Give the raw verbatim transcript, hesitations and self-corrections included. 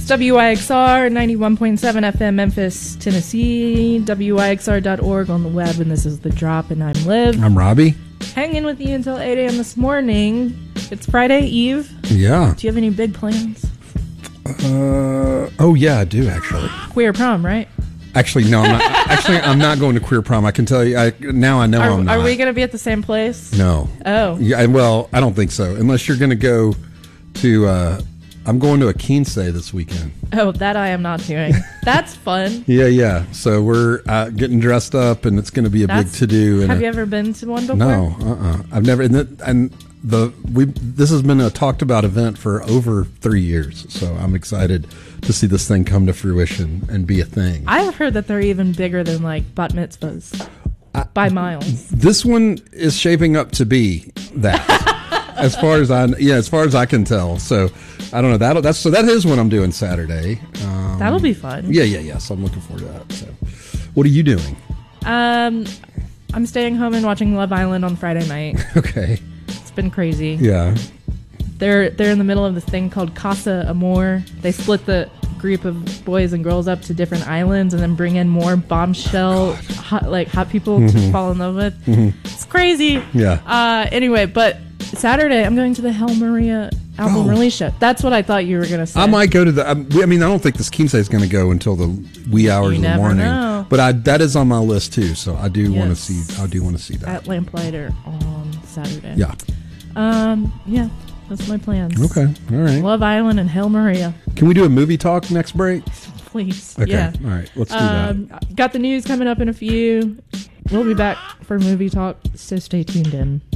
W I X R ninety-one point seven F M Memphis, Tennessee, W I X R dot org on the web, and this is The Drop, and I'm Liv. I'm Robbie. Hanging with you until eight a.m. this morning. It's Friday Eve. Yeah. Do you have any big plans? Uh, oh, yeah, I do, actually. Queer prom, right? Actually, no, I'm not. Actually, I'm not going to queer prom. I can tell you. I, now I know are, I'm not. Are we going to be at the same place? No. Oh. Yeah. Well, I don't think so. Unless you're going to go to. Uh, I'm going to a Quince this weekend. Oh, that I am not doing. That's fun. Yeah, yeah. So we're uh, getting dressed up, and it's going to be a That's, big to do. Have you ever been to one before? No. Uh. Uh-uh. I've never. And, the, and the we. This has been a talked about event for over three years. So I'm excited to see this thing come to fruition and be a thing. I've heard that they're even bigger than like bat mitzvahs I, by miles. This one is shaping up to be that, as far as I yeah, as far as I can tell. So I don't know. That that's so that is what I'm doing Saturday. Um, That'll be fun. Yeah, yeah, yeah. So I'm looking forward to that. So, what are you doing? Um, I'm staying home and watching Love Island on Friday night. Okay. It's been crazy. Yeah. They're they're in the middle of this thing called Casa Amor. They split the group of boys and girls up to different islands and then bring in more bombshell hot, like hot people mm-hmm. to fall in love with. Mm-hmm. It's crazy. Yeah. Uh, anyway, but Saturday I'm going to the Hell Maria album oh. release show. That's what I thought you were going to say. I might go to the. I mean, I don't think this Quince is going to go until the wee hours you of the never morning. Know. But I that is on my list too. So I do yes. want to see. I do want to see that at Lamplighter on Saturday. Yeah. Um. Yeah. That's my plans. Okay. All right. Love Island and Hell Maria. Can we do a movie talk next break? Please. Okay. Yeah. All right. Let's do um, that. Got the news coming up in a few. We'll be back for movie talk, so stay tuned in.